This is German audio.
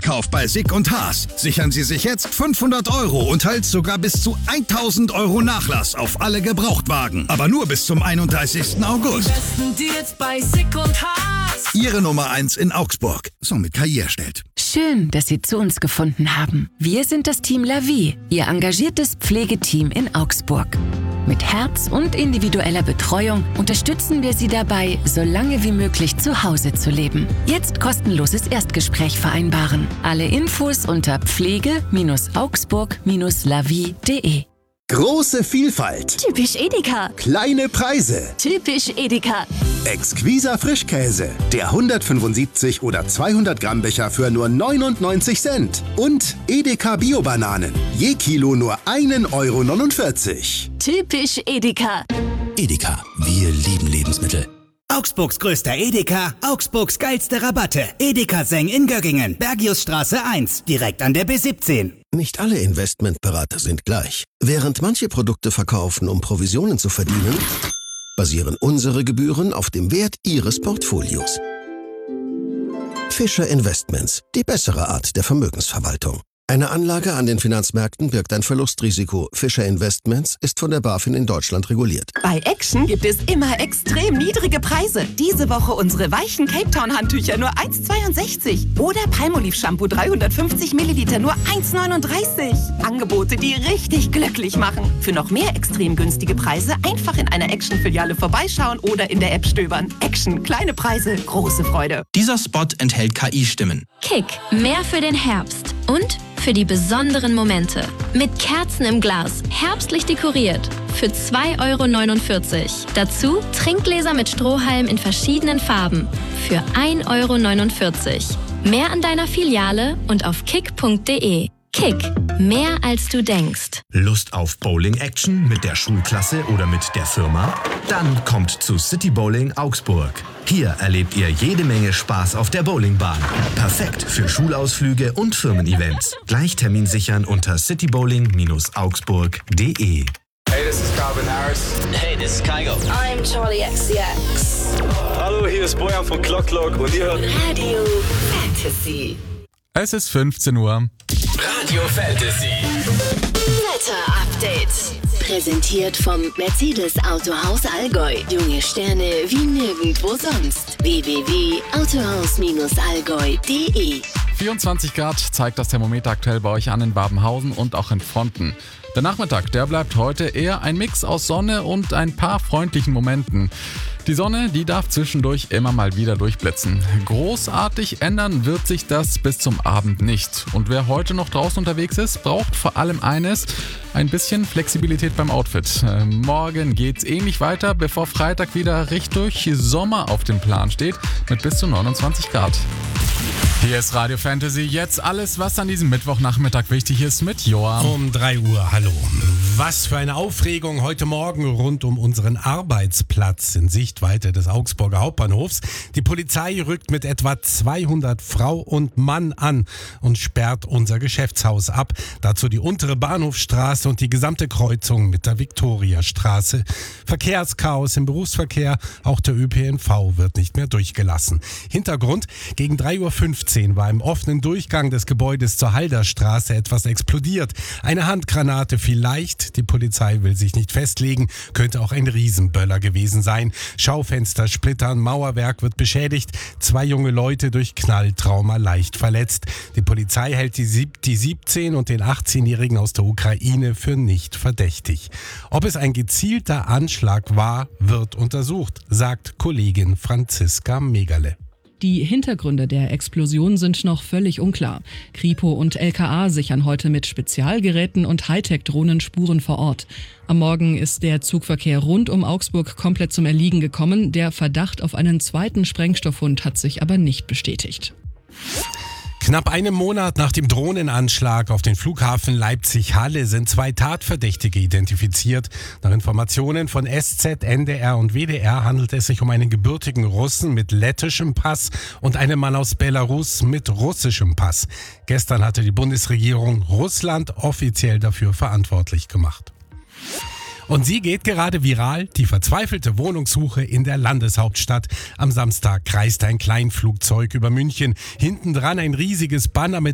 Wiederverkauf bei Sick und Haas sichern Sie sich jetzt 500 € und halt sogar bis zu 1000 € Nachlass auf alle Gebrauchtwagen. Aber nur bis zum 31. August. Besten Deals bei Sick und Haas. Ihre Nummer 1 in Augsburg. So mit KI erstellt. Schön, dass Sie zu uns gefunden haben. Wir sind das Team La Vie, Ihr engagiertes Pflegeteam in Augsburg. Mit Herz und individueller Betreuung unterstützen wir Sie dabei, so lange wie möglich zu Hause zu leben. Jetzt kostenloses Erstgespräch vereinbaren. Alle Infos unter pflege-augsburg-lavie.de. Große Vielfalt. Typisch Edeka. Kleine Preise. Typisch Edeka. Exquiser Frischkäse. Der 175 oder 200 Gramm Becher für nur 99 Cent. Und Edeka Bio-Bananen. Je Kilo nur 1,49 €. Typisch Edeka. Edeka, wir lieben Lebensmittel. Augsburgs größter Edeka, Augsburgs geilste Rabatte. Edeka Seng in Göggingen, Bergiusstraße 1, direkt an der B17. Nicht alle Investmentberater sind gleich. Während manche Produkte verkaufen, um Provisionen zu verdienen, basieren unsere Gebühren auf dem Wert Ihres Portfolios. Fischer Investments, die bessere Art der Vermögensverwaltung. Eine Anlage an den Finanzmärkten birgt ein Verlustrisiko. Fischer Investments ist von der BaFin in Deutschland reguliert. Bei Action gibt es immer extrem niedrige Preise. Diese Woche unsere weichen Cape Town Handtücher nur 1,62. Oder Palmolive Shampoo 350 Milliliter nur 1,39. Angebote, die richtig glücklich machen. Für noch mehr extrem günstige Preise einfach in einer Action-Filiale vorbeischauen oder in der App stöbern. Action, kleine Preise, große Freude. Dieser Spot enthält KI-Stimmen. Kick, mehr für den Herbst. Und für die besonderen Momente. Mit Kerzen im Glas, herbstlich dekoriert. Für 2,49 €. Dazu Trinkgläser mit Strohhalm in verschiedenen Farben. Für 1,49 €. Mehr an deiner Filiale und auf kick.de. Kick, mehr als du denkst. Lust auf Bowling-Action mit der Schulklasse oder mit der Firma? Dann kommt zu City Bowling Augsburg. Hier erlebt ihr jede Menge Spaß auf der Bowlingbahn. Perfekt für Schulausflüge und Firmen-Events. Gleich Termin sichern unter citybowling-augsburg.de. Hey, this is Calvin Harris. Hey, this is Kygo. I'm Charlie XCX. Hallo, hier ist Bojan von Clock Clock und ihr hört Radio Fantasy. Es ist 15 Uhr. Radio Fantasy. Wetter Update. Präsentiert vom Mercedes Autohaus Allgäu. Junge Sterne wie nirgendwo sonst. www.autohaus-allgäu.de. 24 Grad zeigt das Thermometer aktuell bei euch an in Babenhausen und auch in Fronten. Der Nachmittag, der bleibt heute eher ein Mix aus Sonne und ein paar freundlichen Momenten. Die Sonne, die darf zwischendurch immer mal wieder durchblitzen. Großartig ändern wird sich das bis zum Abend nicht. Und wer heute noch draußen unterwegs ist, braucht vor allem eines, ein bisschen Flexibilität beim Outfit. Morgen geht's ähnlich weiter, bevor Freitag wieder Richtung Sommer auf dem Plan steht, mit bis zu 29 Grad. Hier ist Radio Fantasy, jetzt alles, was an diesem Mittwochnachmittag wichtig ist mit Joam. Um 3 Uhr, hallo. Was für eine Aufregung heute Morgen rund um unseren Arbeitsplatz in Sichtweite des Augsburger Hauptbahnhofs. Die Polizei rückt mit etwa 200 Frau und Mann an und sperrt unser Geschäftshaus ab. Dazu die untere Bahnhofstraße und die gesamte Kreuzung mit der Viktoriastraße. Verkehrschaos im Berufsverkehr, auch der ÖPNV wird nicht mehr durchgelassen. Hintergrund, gegen 3:15 Uhr war im offenen Durchgang des Gebäudes zur Halderstraße etwas explodiert. Eine Handgranate vielleicht. Die Polizei will sich nicht festlegen, könnte auch ein Riesenböller gewesen sein. Schaufenster splittern, Mauerwerk wird beschädigt, 2 junge Leute durch Knalltrauma leicht verletzt. Die Polizei hält die 17- und den 18-Jährigen aus der Ukraine für nicht verdächtig. Ob es ein gezielter Anschlag war, wird untersucht, sagt Kollegin Franziska Megale. Die Hintergründe der Explosion sind noch völlig unklar. Kripo und LKA sichern heute mit Spezialgeräten und Hightech-Drohnen Spuren vor Ort. Am Morgen ist der Zugverkehr rund um Augsburg komplett zum Erliegen gekommen. Der Verdacht auf einen zweiten Sprengstofffund hat sich aber nicht bestätigt. Knapp einen Monat nach dem Drohnenanschlag auf den Flughafen Leipzig-Halle sind 2 Tatverdächtige identifiziert. Nach Informationen von SZ, NDR und WDR handelt es sich um einen gebürtigen Russen mit lettischem Pass und einen Mann aus Belarus mit russischem Pass. Gestern hatte die Bundesregierung Russland offiziell dafür verantwortlich gemacht. Und sie geht gerade viral, die verzweifelte Wohnungssuche in der Landeshauptstadt. Am Samstag kreist ein Kleinflugzeug über München. Hinten dran ein riesiges Banner mit